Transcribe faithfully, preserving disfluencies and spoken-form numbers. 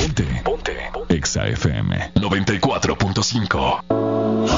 Ponte. Ponte. Exa F M noventa y cuatro punto cinco.